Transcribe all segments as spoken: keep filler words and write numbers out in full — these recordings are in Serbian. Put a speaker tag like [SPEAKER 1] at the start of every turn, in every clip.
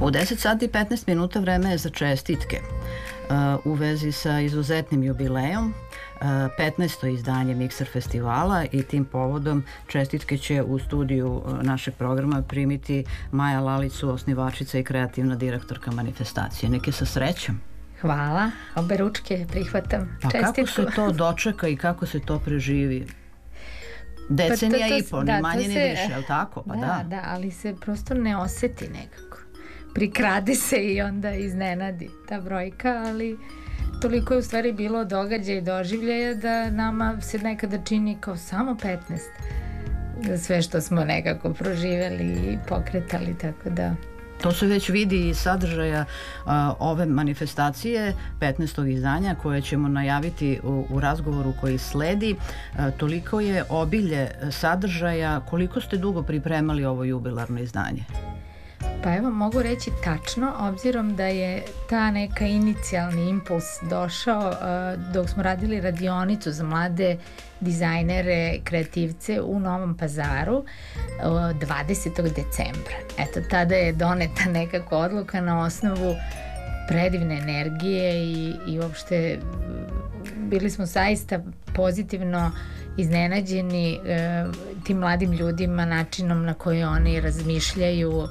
[SPEAKER 1] U deset sati i petnaest minuta vreme je za čestitke u vezi sa izuzetnim jubilejom, petnaesto izdanje Mikser festivala, i tim povodom čestitke će u studiju našeg programa primiti Maja Lalicu, osnivačica i kreativna direktorka manifestacije. Neke sa srećom.
[SPEAKER 2] Hvala, obe ručke prihvatam
[SPEAKER 1] pa
[SPEAKER 2] čestitku.
[SPEAKER 1] Kako se to dočeka i kako se to preživi? Decenija pa to, to, i pol, da, ni manje ni više, je li tako? Pa
[SPEAKER 2] da, da, da, ali se prosto ne oseti nekako. Prikrade se i onda iznenadi ta brojka, ali toliko je u stvari bilo događaja i doživljaja da nama se nekada čini kao samo petnaest za sve što smo nekako proživeli i pokretali, tako da...
[SPEAKER 1] To se već vidi iz sadržaja a, ove manifestacije petnaestog izdanja koje ćemo najaviti u, u razgovoru koji sledi. A, toliko je obilje sadržaja. Koliko ste dugo pripremali ovo jubilarno izdanje?
[SPEAKER 2] Pa evo, mogu reći tačno, obzirom da je ta neka inicijalni impuls došao uh, dok smo radili radionicu za mlade dizajnere, kreativce u Novom Pazaru uh, dvadesetog decembra. Eto, tada je doneta nekako odluka na osnovu predivne energije i, i uopšte bili smo zaista pozitivno iznenađeni uh, tim mladim ljudima, načinom na koji oni razmišljaju uh,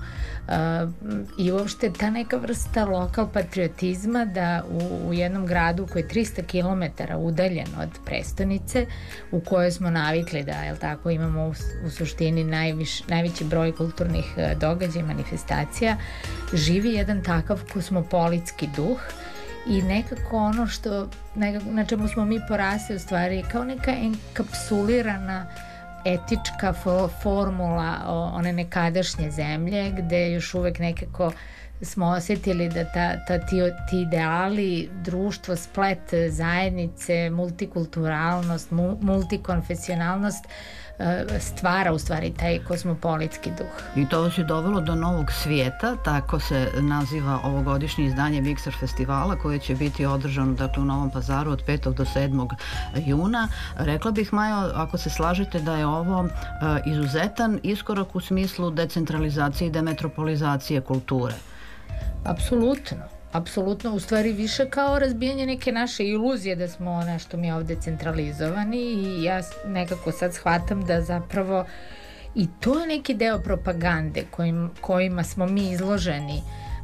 [SPEAKER 2] i uopšte ta neka vrsta lokal patriotizma da u, u jednom gradu koji je trista kilometara udaljen od prestonice, u kojoj smo navikli da, jel tako, imamo u, u suštini najviš, najveći broj kulturnih uh, događaja i manifestacija, živi jedan takav kosmopolitski duh. I nekako ono što nekako, na čemu smo mi porasli u stvari kao neka enkapsulirana etička fo, formula o, one nekadašnje zemlje gde još uvek nekako smo osjetili da ta, ta, ti, ti ideali, društvo, splet zajednice, multikulturalnost, mu, multikonfesionalnost stvara u stvari taj kosmopolitski duh.
[SPEAKER 1] I to vas je dovelo do novog svijeta, tako se naziva ovogodišnje izdanje Mikser festivala koje će biti održano, dakle, u Novom Pazaru od petog do sedmog juna. Rekla bih, Majo, ako se slažete da je ovo uh, izuzetan iskorak u smislu decentralizacije i demetropolizacije kulture.
[SPEAKER 2] Apsolutno. Apsolutno, u stvari više kao razbijanje neke naše iluzije da smo nešto mi ovde centralizovani i ja nekako sad shvatam da zapravo i to je neki deo propagande kojim, kojima smo mi izloženi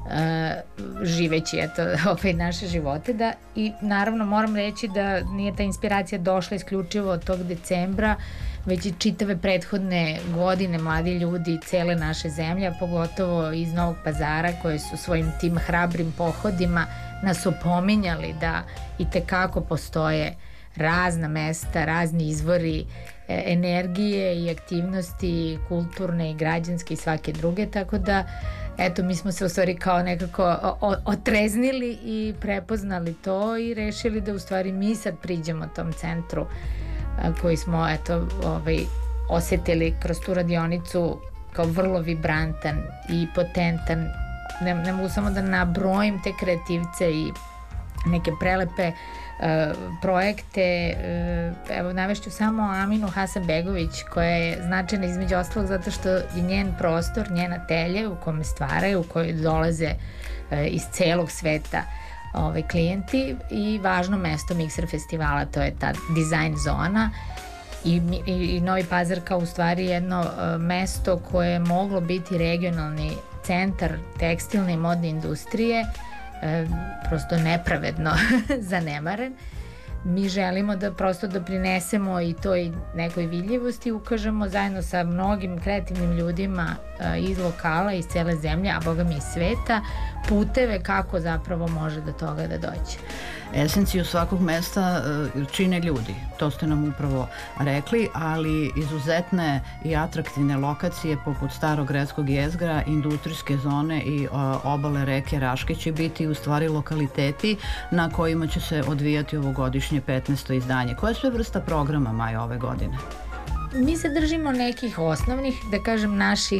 [SPEAKER 2] uh, živeći eto, ove naše živote da, i naravno moram reći da nije ta inspiracija došla isključivo od tog decembra, već i čitave prethodne godine mladi ljudi cele naše zemlje, a pogotovo iz Novog Pazara koji su svojim tim hrabrim pohodima nas opominjali da i tekako postoje razna mesta, razni izvori e, energije i aktivnosti kulturne i građanske i svake druge, tako da eto, mi smo se u stvari kao nekako o, otreznili i prepoznali to i rešili da u stvari mi sad priđemo tom centru koji smo eto ovaj osetili kroz tu radionicu kao vrlo vibrantan i potentan. Ne, ne mogu samo da nabrojim te kreativce i neke prelepe uh, projekte. Uh, evo, navešću samo Aminu Hasanbegović koja je značajna između ostalog zato što je njen prostor, njena atelje u kome stvaraju, u kojoj dolaze uh, iz celog sveta Ove, klijenti i važno mesto Mikser festivala, to je ta dizajn zona i, i, i Novi Pazar kao u stvari jedno uh, mesto koje je moglo biti regionalni centar tekstilne i modne industrije, uh, prosto nepravedno zanemaren. Mi želimo da prosto doprinesemo i toj nekoj vidljivosti, ukažemo zajedno sa mnogim kreativnim ljudima uh, iz lokala, iz cele zemlje, a boga mi iz sveta, puteve kako zapravo može do toga da dođe.
[SPEAKER 1] Esenciju svakog mesta uh, čine ljudi, to ste nam upravo rekli, ali izuzetne i atraktivne lokacije poput Starog gradskog jezgra, industrijske zone i uh, obale reke Raške će biti u stvari lokaliteti na kojima će se odvijati ovogodišnje petnaesto izdanje. Koja je sve vrsta programa, Maja, ove godine?
[SPEAKER 2] Mi se držimo nekih osnovnih, da kažem, naših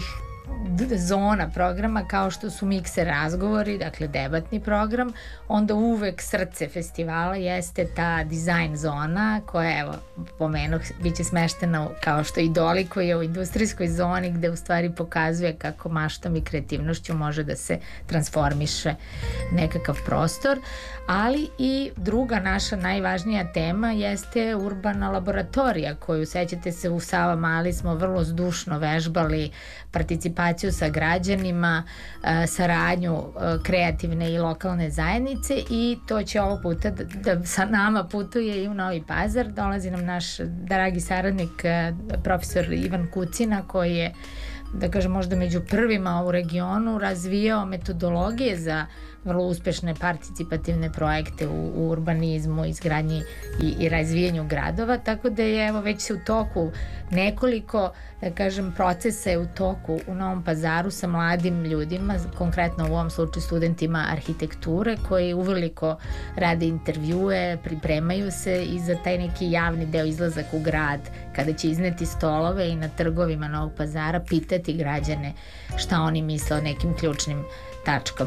[SPEAKER 2] zona programa kao što su mikse razgovori, dakle debatni program, onda uvek srce festivala jeste ta dizajn zona koja, evo, pomenuh, bit će smeštena kao što i dolikuje u industrijskoj zoni gde u stvari pokazuje kako maštom i kreativnošću može da se transformiše nekakav prostor, ali i druga naša najvažnija tema jeste urbana laboratorija koju, sećate se, u Savamali smo vrlo zdušno vežbali participaciju sa građanima, saradnju kreativne i lokalne zajednice i to će ovog puta da, da sa nama putuje i u Novi Pazar. Dolazi nam naš dragi saradnik profesor Ivan Kucina koji je, da kažem, možda među prvima u regionu razvijao metodologije za vrlo uspešne participativne projekte u, u urbanizmu, izgradnji i, i razvijanju gradova, tako da je, evo, već se u toku nekoliko, da kažem, procesa je u toku u Novom Pazaru sa mladim ljudima, konkretno u ovom slučaju studentima arhitekture koji uveliko rade intervjue, pripremaju se i za taj neki javni deo, izlazak u grad, kada će izneti stolove i na trgovima Novog Pazara pitati građane šta oni misle o nekim ključnim tačkama.